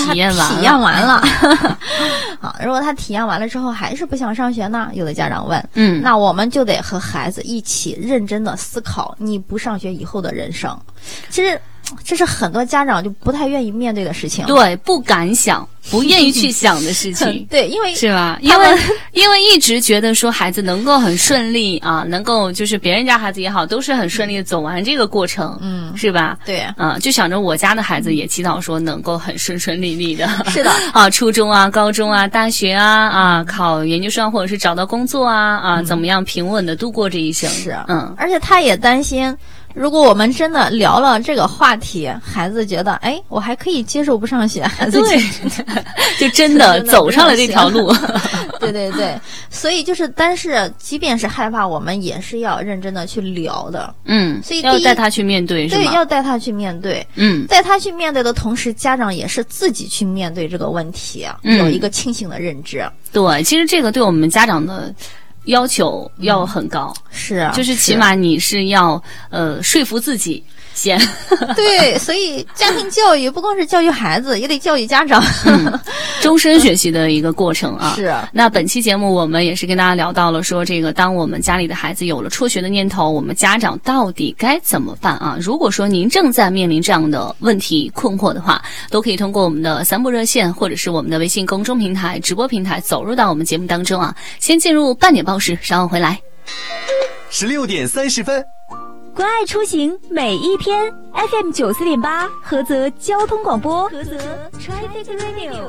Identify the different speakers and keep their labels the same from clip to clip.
Speaker 1: 体验完了啊，如果他体验完了之后还是不想上学呢，有的家长问，那我们就得和孩子一起认真的思考你不上学以后的人生。其实这是很多家长就不太愿意面对的事情，
Speaker 2: 对，不敢想，不愿意去想的事情。
Speaker 1: 对，因为
Speaker 2: 是吧？因为一直觉得说孩子能够很顺利啊，能够就是别人家孩子也好，都是很顺利的走完这个过程，是吧？
Speaker 1: 对，
Speaker 2: 就想着我家的孩子也祈祷说能够很顺顺利利的，
Speaker 1: 是的
Speaker 2: 啊，初中啊、高中啊、大学啊，考研究生或者是找到工作啊，怎么样平稳的度过这一生？
Speaker 1: 是，而且他也担心。如果我们真的聊了这个话题，孩子觉得，哎，我还可以接受不上学，孩子
Speaker 2: 就真的走上了这条路。
Speaker 1: 对对对，所以但是即便是害怕，我们也是要认真的去聊的。所以
Speaker 2: 要带他去面对，是吗？
Speaker 1: 对，要带他去面对。带他去面对的同时，家长也是自己去面对这个问题，有一个清醒的认知。
Speaker 2: 对，其实这个对我们家长的要求要很高，
Speaker 1: 是啊，
Speaker 2: 就是起码你是要说服自己先。
Speaker 1: 对，所以家庭教育不光是教育孩子，也得教育家长，
Speaker 2: 终身学习的一个过程啊。
Speaker 1: 是啊。
Speaker 2: 那本期节目我们也是跟大家聊到了说，这个当我们家里的孩子有了辍学的念头，我们家长到底该怎么办啊？如果说您正在面临这样的问题困惑的话，都可以通过我们的3部热线或者是我们的微信公众平台直播平台走入到我们节目当中啊。先进入半点报时，稍后回来。
Speaker 3: 16点30分。
Speaker 4: 关爱出行每一天 FM 94.8菏泽交通广播，菏泽 Traffic Radio。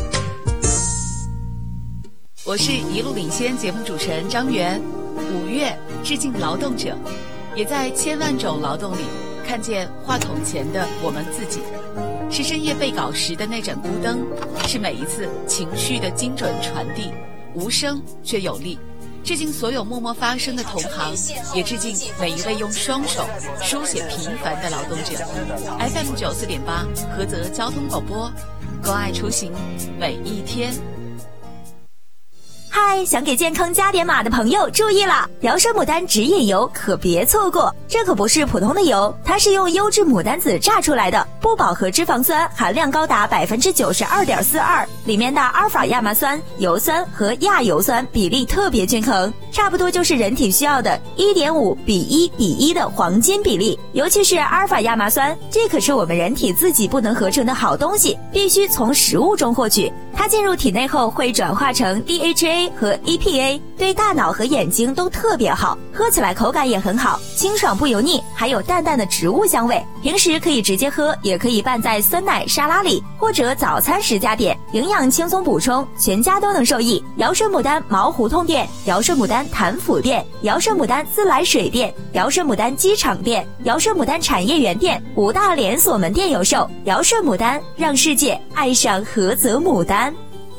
Speaker 5: 我是一路领先节目主持人张媛。5月致敬劳动者，也在千万种劳动里看见话筒前的我们自己。是深夜备稿时的那盏孤灯，是每一次情绪的精准传递，无声却有力。致敬所有默默发声的同行，也致敬每一位用双手书写平凡的劳动者。FM 94.8菏泽交通广播，关爱出行每一天。
Speaker 4: 嗨，想给健康加点码的朋友注意了，瑶生牡丹指引油可别错过。这可不是普通的油，它是用优质牡丹籽榨出来的，不饱和脂肪酸含量高达 92.42%， 里面的阿尔法亚麻酸、油酸和亚油酸比例特别均衡，差不多就是人体需要的 1.5:1:1 的黄金比例。尤其是阿尔法亚麻酸，这可是我们人体自己不能合成的好东西，必须从食物中获取。它进入体内后会转化成 DHA 和 EPA， 对大脑和眼睛都特别好，喝起来口感也很好，清爽不油腻，还有淡淡的植物香味。平时可以直接喝，也可以拌在酸奶沙拉里，或者早餐时加点，营养轻松补充，全家都能受益。瑶生牡丹毛胡同店、瑶生牡丹潭府店、瑶生牡丹自来水店、瑶生牡丹机场店、瑶生牡丹产业园店5大连锁门店有售。瑶生牡丹，让世界爱上菏泽牡丹。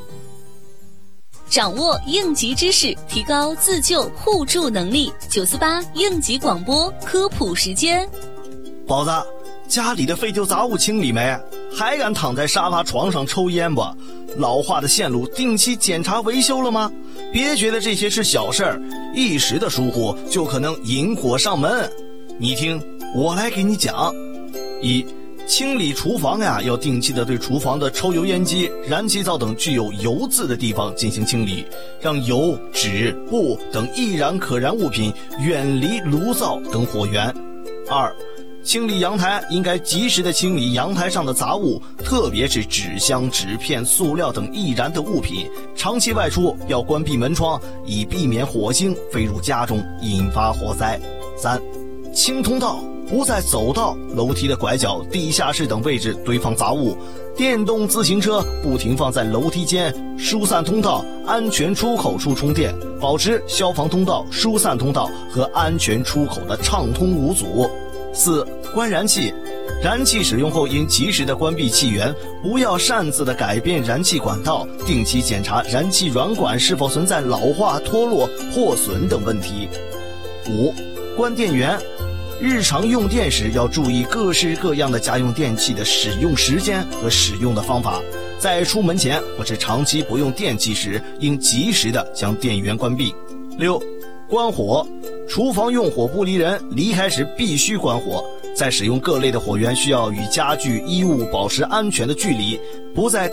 Speaker 2: 掌握应急知识，提高自救互助能力。948应急广播科普时间。
Speaker 6: 宝子，家里的废旧杂物清理没？还敢躺在沙发床上抽烟不？老化的线路定期检查维修了吗？别觉得这些是小事儿，一时的疏忽就可能引火上门。你听，我来给你讲。1. 清理厨房呀，要定期的对厨房的抽油烟机、燃气灶等具有油渍的地方进行清理，让油、纸、布等易燃可燃物品远离炉灶等火源。2. 清理阳台，应该及时的清理阳台上的杂物，特别是纸箱、纸片、塑料等易燃的物品。长期外出要关闭门窗，以避免火星飞入家中，引发火灾。3. 清通道，不在走道、楼梯的拐角、地下室等位置堆放杂物。电动自行车不停放在楼梯间、疏散通道、安全出口处充电，保持消防通道、疏散通道和安全出口的畅通无阻。4. 关燃气，燃气使用后应及时的关闭气源，不要擅自的改变燃气管道，定期检查燃气软管是否存在老化、脱落、破损等问题。5. 关电源，日常用电时要注意各式各样的家用电器的使用时间和使用的方法，在出门前或是长期不用电器时，应及时的将电源关闭。6. 关火，厨房用火不离人，离开时必须关火。在使用各类的火源，需要与家具、衣物保持安全的距离，不在